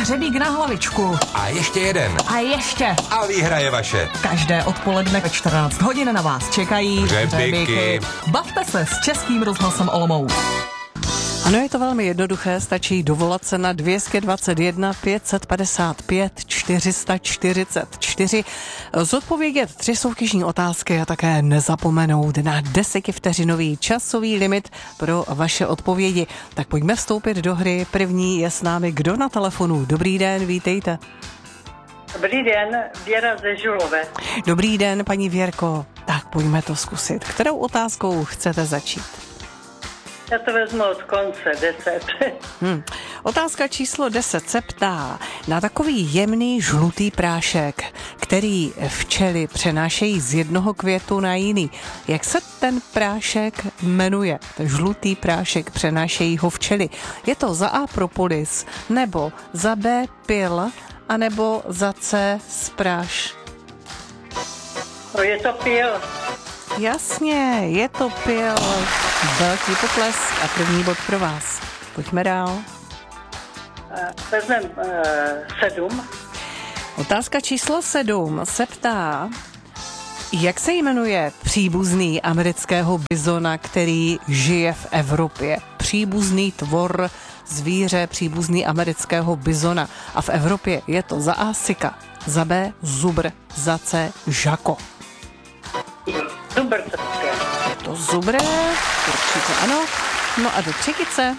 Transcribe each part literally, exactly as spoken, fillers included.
hřebík na hlavičku. A ještě jeden. A ještě. A výhra je vaše. Každé odpoledne ve čtrnáct hodin na vás čekají hřebíky. Bavte se s Českým rozhlasem Olomouc. Ano, je to velmi jednoduché, stačí dovolat se na dvě stě dvacet jedna pět set padesát pět čtyři sta čtyřicet čtyři, zodpovědět tři soutěžní otázky a také nezapomenout na desetivteřinový časový limit pro vaše odpovědi. Tak pojďme vstoupit do hry. První je s námi kdo na telefonu. Dobrý den, vítejte. Dobrý den, Věra ze Žulové. Dobrý den, paní Věrko. Tak pojďme to zkusit. Kterou otázkou chcete začít? Já to vezmu od konce, deset. Hmm. Otázka číslo deset se ptá na takový jemný žlutý prášek, který včely přenášejí z jednoho květu na jiný. Jak se ten prášek jmenuje? Ten žlutý prášek přenášejí ho včely. Je to za A propolis, nebo za B pil, anebo za C spráš? No je to pil. Jasně, je to pil. Velký pokles a první bod pro vás. Pojďme dál. Vezmem uh, sedm. Otázka číslo sedm se ptá, jak se jmenuje příbuzný amerického bizona, který žije v Evropě. Příbuzný tvor, zvíře, příbuzný amerického bizona. A v Evropě je to za A sika, za B zubr, za C žako. Zubr. Je to zubr, určitě ano. No a do třetice?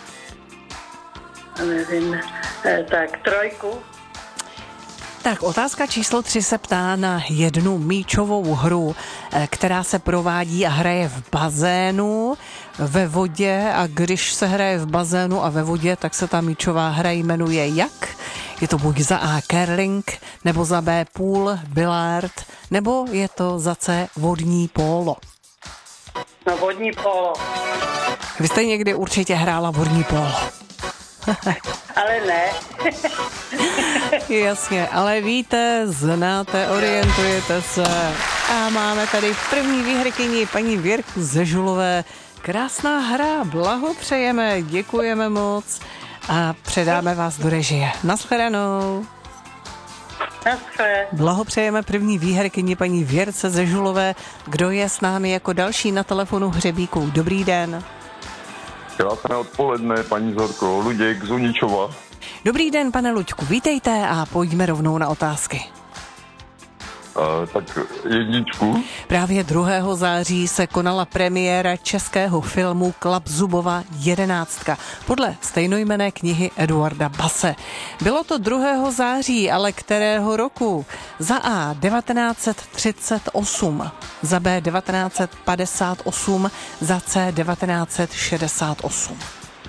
Nevím, eh, tak trojku. Tak otázka číslo tři se ptá na jednu míčovou hru, která se provádí a hraje v bazénu, ve vodě, a když se hraje v bazénu a ve vodě, tak se ta míčová hra jmenuje jak? Je to buď za A curling, nebo za B pool, bilard, nebo je to za C vodní pólo? No vodní pólo. Vy jste někdy určitě hrála vodní pólo. Ale ne. Jasně, ale víte, znáte, orientujete se. A máme tady první výherkyni, paní Věrku ze Žulové. Krásná hra, blahopřejeme, děkujeme moc a předáme vás do režie. Naschledanou. Naschle. Blahopřejeme první výherkyni, paní Věrce ze Žulové. Kdo je s námi jako další na telefonu hřebíku? Dobrý den. Krásné odpoledne, paní Zorko, Luděk z Uničova. Dobrý den, pane Luďku, vítejte a pojďme rovnou na otázky. Uh, tak jedničku. Právě druhého září se konala premiéra českého filmu Klapzubova jedenáctka podle stejnojmenné knihy Eduarda Base. Bylo to druhého září, ale kterého roku? Za A devatenáct set třicet osm, za B devatenáct set padesát osm, za C devatenáct set šedesát osm.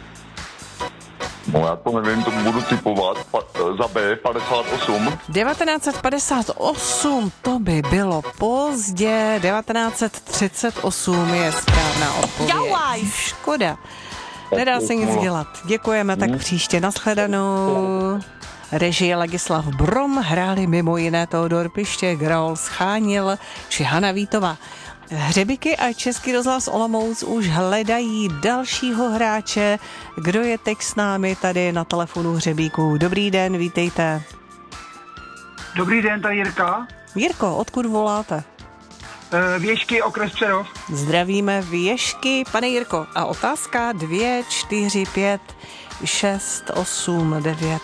No já to nevím, to budu typovat. Pa, za B padesát osm. devatenáct set padesát osm, to by bylo pozdě. devatenáct set třicet osm je správná odpověď. Jauaj! Škoda. Nedá se nic dělat. Děkujeme, tak příště. Nashledanou. Režie Ladislav Brom, hráli mimo jiné Teodor Pištěk, Raoul Schánil či Hana Vítová. Hřebíky a Český rozhlas Olomouc už hledají dalšího hráče. Kdo je teď s námi tady na telefonu hřebíků? Dobrý den, vítejte. Dobrý den, tady Jirka. Jirko, odkud voláte? E, Věšky, okres Přerov. Zdravíme Věšky. Pane Jirko, a otázka dvě, čtyři, pět, šest, osm, devět.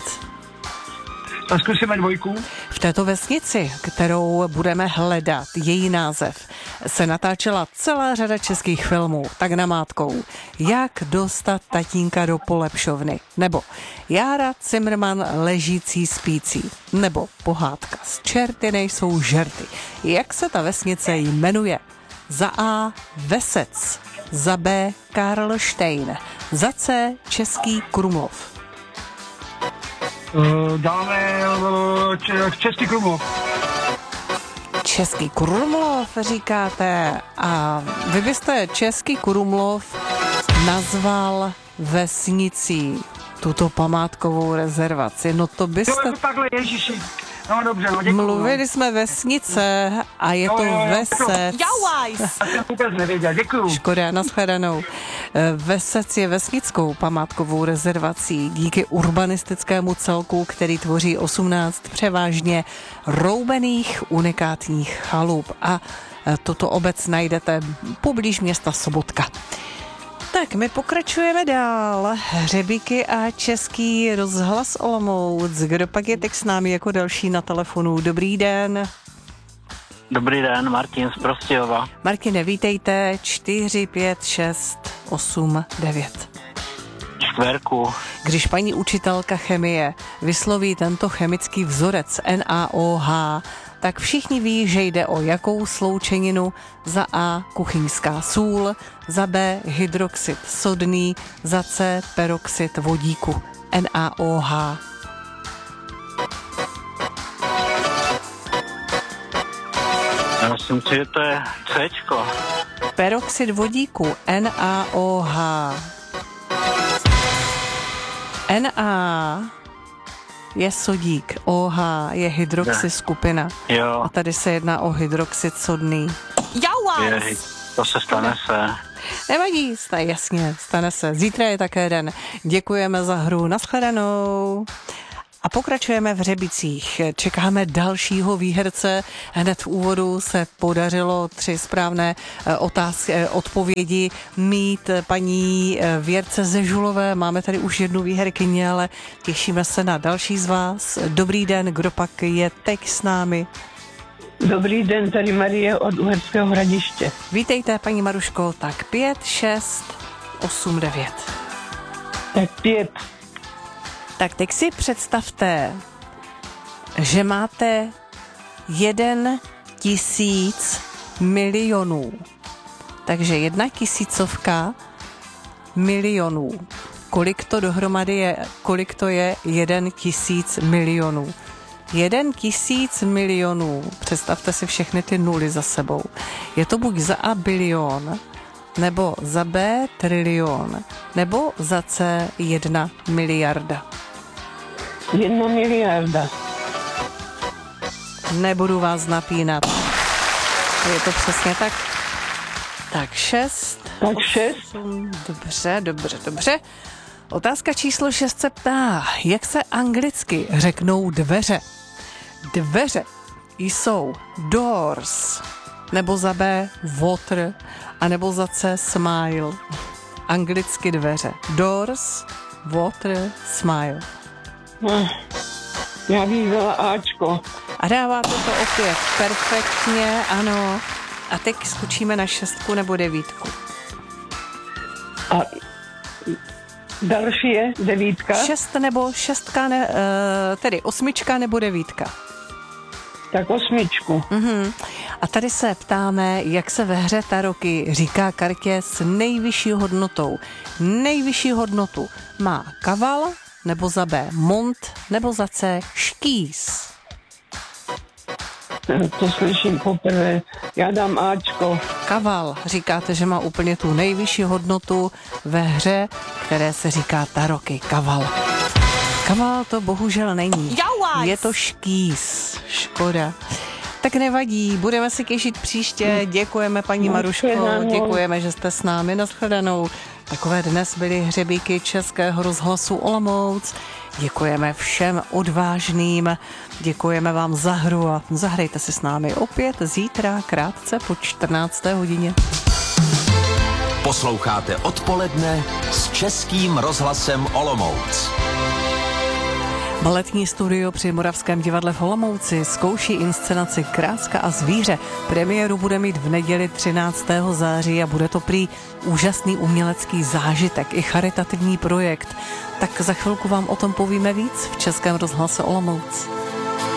Tak zkusíme dvojku. V této vesnici, kterou budeme hledat, její název, se natáčela celá řada českých filmů, tak namátkou. Jak dostat tatínka do polepšovny? Nebo Jára Cimrman ležící spící? Nebo pohádka Z čerty nejsou žerty? Jak se ta vesnice jmenuje? Za A Vesec, za B Karlštejn, za C Český Krumlov. Uh, dáme uh, č- Český Krumlov. Český Krumlov, říkáte. A vy byste Český Krumlov nazval vesnicí, tuto památkovou rezervaci. No to byste... Jo, jako takhle, ježiši. No dobře, no děkuju. Mluvili jsme vesnice a je jo, to jo, jo, Vesec. Jauaj! Já jsem vůbec nevěděl, děkuju. Škoda, nashledanou. Vesec je vesnickou památkovou rezervací díky urbanistickému celku, který tvoří osmnáct převážně roubených unikátních chalup. A toto obec najdete poblíž města Sobotka. Tak, my pokračujeme dál. Hřebíky a Český rozhlas Olomouc. Kdo pak je teď s námi jako další na telefonu? Dobrý den. Dobrý den, Martin z Prostějova. Martine, vítejte. čtyři, pět, šest, osm, devět. Čtverku. Když paní učitelka chemie vysloví tento chemický vzorec N A O H, tak všichni ví, že jde o jakou sloučeninu. Za A kuchyňská sůl, za B hydroxid sodný, za C peroxid vodíku. N A O H. Já myslím si, že to je Cčko. Peroxid vodíku. N A O H. N A je sodík, O H je hydroxy skupina. Jo. A tady se jedná o hydroxid sodný. Jau Je, to se stane se. Nevadí, stane, jasně, stane se. Zítra je také den. Děkujeme za hru, nashledanou. A pokračujeme v Hřebicích. Čekáme dalšího výherce. Hned v úvodu se podařilo tři správné otázky, odpovědi mít paní Věrce ze Žulové. Máme tady už jednu výherkyni, ale těšíme se na další z vás. Dobrý den, kdo pak je teď s námi? Dobrý den, tady Marie od Uherského Hradiště. Vítejte, paní Maruško. Tak pět, šest, osm, devět. Tak pět. Tak teď si představte, že máte jeden tisíc milionů. Takže jedna tisícovka milionů. Kolik to dohromady je? Kolik to je jeden tisíc milionů? Jeden tisíc milionů. Představte si všechny ty nuly za sebou. Je to buď za A bilion, nebo za B trilion, nebo za C jedna miliarda. Jedna miliarda. Nebudu vás napínat. Je to přesně tak. Tak šest. Tak šest. Osm, dobře, dobře, dobře. Otázka číslo šest se ptá, jak se anglicky řeknou dveře. Dveře jsou doors, nebo za B water, a nebo za C smile. Anglicky dveře. Doors, water, smile. Já bych vzala Ačko. A dáváte to opět perfektně, ano. A teď skočíme na šestku nebo devítku. A další je devítka. Šest nebo šestka, ne, tedy osmička nebo devítka. Tak osmičku. Mhm. A tady se ptáme, jak se ve hře Taroky říká kartě s nejvyšší hodnotou. Nejvyšší hodnotu má kaval, nebo za B mont, nebo za C škýs. To slyším poprvé. Já dám Ačko. Kaval. Říkáte, že má úplně tu nejvyšší hodnotu ve hře, které se říká Taroky. Kaval. Kaval to bohužel není. Je to škýs. Škoda. Tak nevadí, budeme si těšit příště. Děkujeme, paní Maruško, děkujeme, že jste s námi. Nashledanou. Takové dnes byly hřebíky Českého rozhlasu Olomouc. Děkujeme všem odvážným, děkujeme vám za hru a zahrajte si s námi opět zítra krátce po čtrnácté hodině. Posloucháte Odpoledne s Českým rozhlasem Olomouc. Baletní studio při Moravském divadle v Olomouci zkouší inscenaci Kráska a zvíře. Premiéru bude mít v neděli třináctého září a bude to prý úžasný umělecký zážitek i charitativní projekt. Tak za chvilku vám o tom povíme víc v Českém rozhlase Olomouc.